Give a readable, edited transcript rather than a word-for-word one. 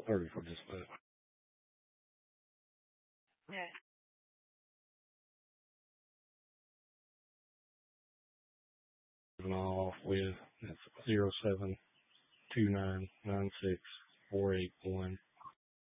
30 for just that. Yeah. And off with, that's 0729964881.